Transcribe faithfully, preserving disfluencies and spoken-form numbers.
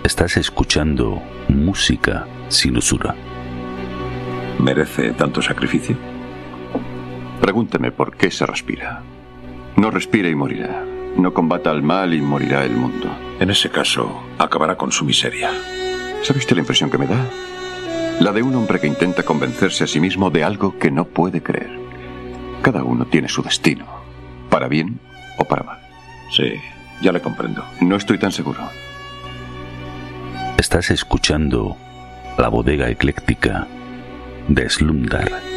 Estás escuchando música sin usura. ¿Merece tanto sacrificio? Pregúnteme por qué se respira. No respire y morirá. No combata al mal y morirá el mundo. En ese caso, acabará con su miseria. ¿Sabe usted la impresión que me da? La de un hombre que intenta convencerse a sí mismo de algo que no puede creer. Cada uno tiene su destino, para bien o para mal. Sí, ya le comprendo. No estoy tan seguro. Estás escuchando La Bodega Ecléctica de Slumdar.